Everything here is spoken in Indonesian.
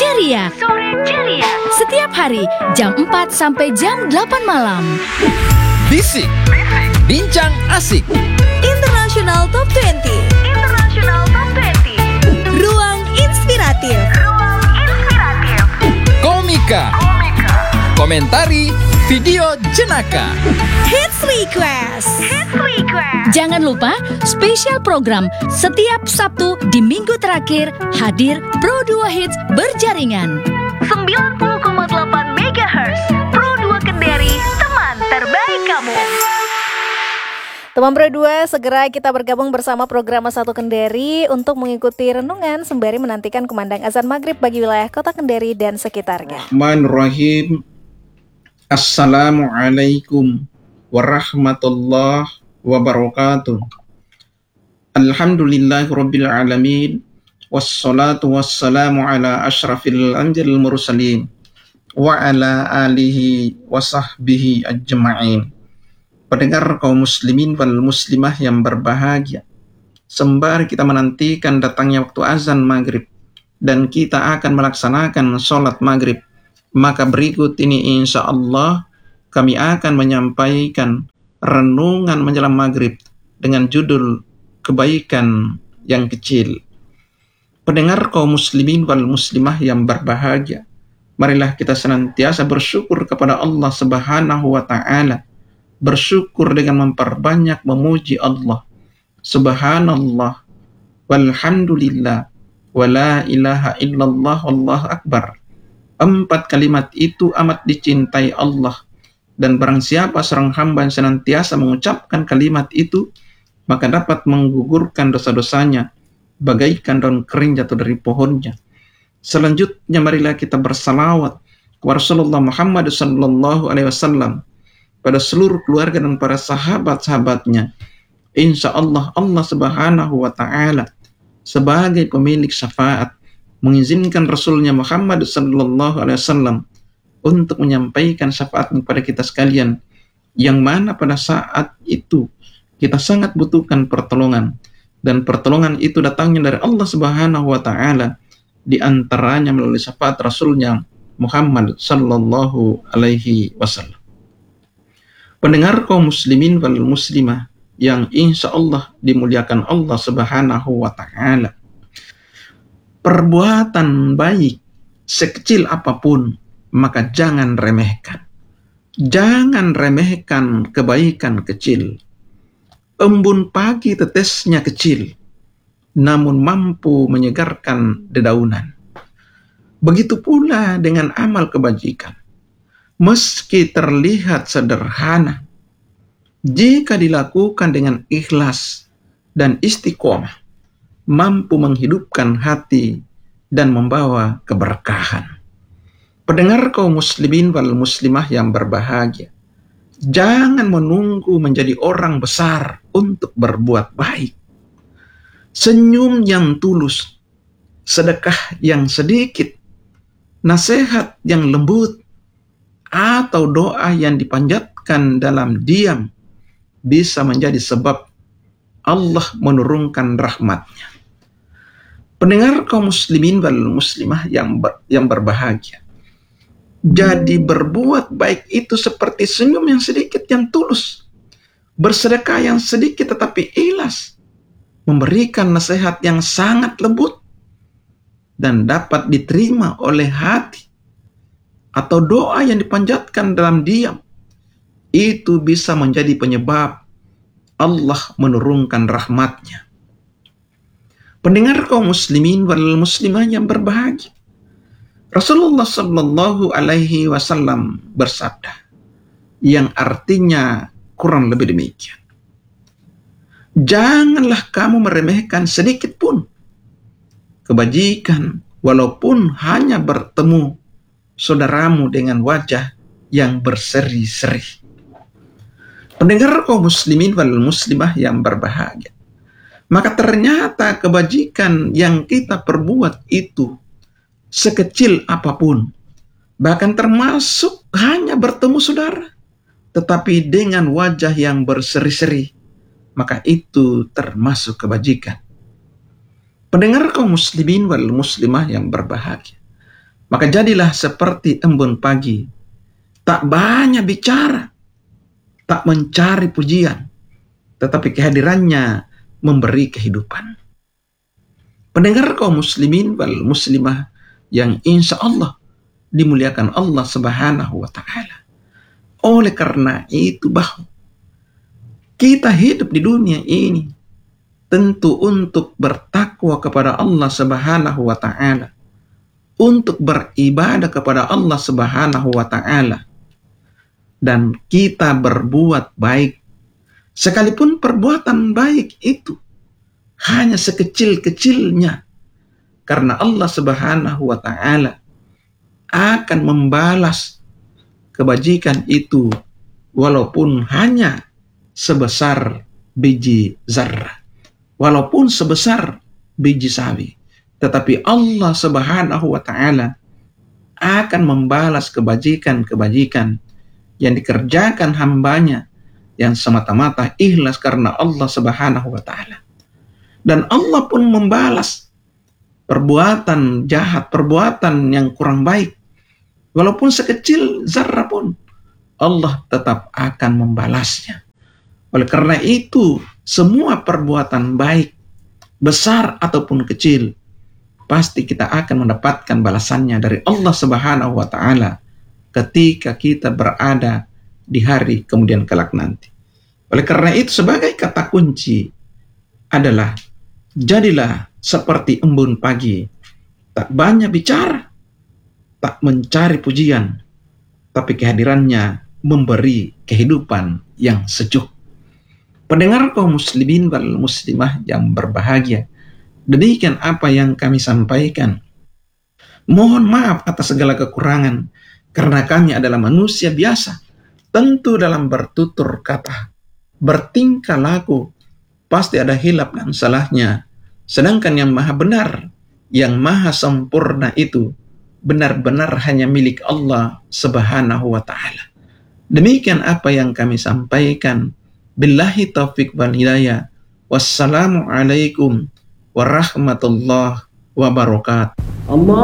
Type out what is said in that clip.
Ceria. Setiap hari jam 4 sampai jam 8 malam. Bisik, bincang asik. International Top 20. Ruang inspiratif. Komika. Komentari video jenaka. Hits Request. Jangan lupa spesial program setiap Sabtu di minggu terakhir hadir Pro 2 Hits berjaringan 90,8 MHz Pro 2 Kendari, teman terbaik kamu. Teman Pro 2, segera kita bergabung bersama program Satu Kendari untuk mengikuti renungan sembari menantikan kumandang azan maghrib bagi wilayah kota Kendari dan sekitarnya. Bismillahirrahmanirrahim. Assalamualaikum warahmatullahi wabarakatuh. Alhamdulillahirabbil alamin. Wassalatu wassalamu ala asyrafil anjil mursalin wa ala alihi wa sahbihi ajma'in. Pendengar kaum muslimin wal muslimah yang berbahagia, sembari kita menantikan datangnya waktu azan maghrib dan kita akan melaksanakan sholat maghrib, maka berikut ini insya Allah kami akan menyampaikan renungan menjelang maghrib dengan judul kebaikan yang kecil. Pendengar kaum muslimin wal muslimah yang berbahagia, marilah kita senantiasa bersyukur kepada Allah Subhanahu wa ta'ala. Bersyukur dengan memperbanyak memuji Allah. Subhanallah, walhamdulillah, wa la ilaha illallah, wallahu akbar. 4 kalimat itu amat dicintai Allah. Dan barang siapa seorang hamba yang senantiasa mengucapkan kalimat itu, maka dapat menggugurkan dosa-dosanya bagaikan daun kering jatuh dari pohonnya. Selanjutnya marilah kita bersalawat kepada Rasulullah Muhammad sallallahu alaihi wasallam, pada seluruh keluarga dan para sahabat-sahabatnya. Insya Allah Allah Subhanahu wa ta'ala sebagai pemilik syafaat mengizinkan Rasulnya Muhammad sallallahu alaihi wasallam untuk menyampaikan syafaat kepada kita sekalian, yang mana pada saat itu kita sangat butuhkan pertolongan, dan pertolongan itu datangnya dari Allah Subhanahu wa ta'ala, di antaranya melalui syafaat Rasulnya Muhammad sallallahu alaihi wasallam. Pendengar kaum muslimin wal muslimah yang insya Allah dimuliakan Allah Subhanahu wa ta'ala, perbuatan baik sekecil apapun maka jangan remehkan. Jangan remehkan kebaikan kecil. Embun pagi tetesnya kecil, namun mampu menyegarkan dedaunan. Begitu pula dengan amal kebajikan. Meski terlihat sederhana, jika dilakukan dengan ikhlas dan istiqomah, mampu menghidupkan hati dan membawa keberkahan. Pendengar kaum muslimin wal muslimah yang berbahagia, jangan menunggu menjadi orang besar untuk berbuat baik. Senyum yang tulus, sedekah yang sedikit, nasihat yang lembut, atau doa yang dipanjatkan dalam diam bisa menjadi sebab Allah menurunkan rahmat-Nya. Pendengar kaum muslimin wal muslimah yang berbahagia, jadi berbuat baik itu seperti senyum yang sedikit yang tulus, bersedekah yang sedikit tetapi ikhlas, memberikan nasihat yang sangat lembut dan dapat diterima oleh hati, atau doa yang dipanjatkan dalam diam, itu bisa menjadi penyebab Allah menurunkan rahmat-Nya. Pendengar kaum muslimin wal muslimah yang berbahagia, Rasulullah sallallahu alaihi wasallam bersabda, yang artinya kurang lebih demikian: janganlah kamu meremehkan sedikit pun kebajikan, walaupun hanya bertemu saudaramu dengan wajah yang berseri-seri. Pendengar kaum muslimin wal muslimah yang berbahagia, maka ternyata kebajikan yang kita perbuat itu sekecil apapun, bahkan termasuk hanya bertemu saudara, tetapi dengan wajah yang berseri-seri, maka itu termasuk kebajikan. Pendengar kaum muslimin wal muslimah yang berbahagia, Maka jadilah seperti embun pagi, tak banyak bicara, tak mencari pujian, tetapi kehadirannya memberi kehidupan. Pendengar kaum muslimin wal muslimah yang insya Allah dimuliakan Allah Subhanahu wa Ta'ala. Oleh karena itu bahwa kita hidup di dunia ini tentu untuk bertakwa kepada Allah Subhanahu wa Ta'ala, untuk beribadah kepada Allah Subhanahu wa Ta'ala, dan kita berbuat baik. Sekalipun perbuatan baik itu hanya sekecil-kecilnya, karena Allah Subhanahu wa Ta'ala akan membalas kebajikan itu walaupun hanya sebesar biji zarrah, walaupun sebesar biji sawi, tetapi Allah Subhanahu wa Ta'ala akan membalas kebajikan-kebajikan yang dikerjakan hambanya yang semata-mata ikhlas karena Allah Subhanahu wa Ta'ala. Dan Allah pun membalas perbuatan jahat, perbuatan yang kurang baik, walaupun sekecil zarrah pun Allah tetap akan membalasnya. Oleh karena itu, semua perbuatan baik, besar ataupun kecil, pasti kita akan mendapatkan balasannya dari Allah Subhanahu wa Ta'ala ketika kita berada di hari kemudian kelak nanti. Oleh karena itu, sebagai kata kunci adalah jadilah seperti embun pagi, tak banyak bicara, tak mencari pujian, tapi kehadirannya memberi kehidupan yang sejuk. Pendengar kaum muslimin wal muslimah yang berbahagia, demikian apa yang kami sampaikan. Mohon maaf atas segala kekurangan, karena kami adalah manusia biasa. Tentu dalam bertutur kata, bertingkah laku, pasti ada hilap dan salahnya. Sedangkan yang maha benar, yang maha sempurna itu, benar-benar hanya milik Allah Subhanahu wa Ta'ala. Demikian apa yang kami sampaikan. Billahi taufiq wal hidayah. Wassalamualaikum warahmatullahi wabarakatuh.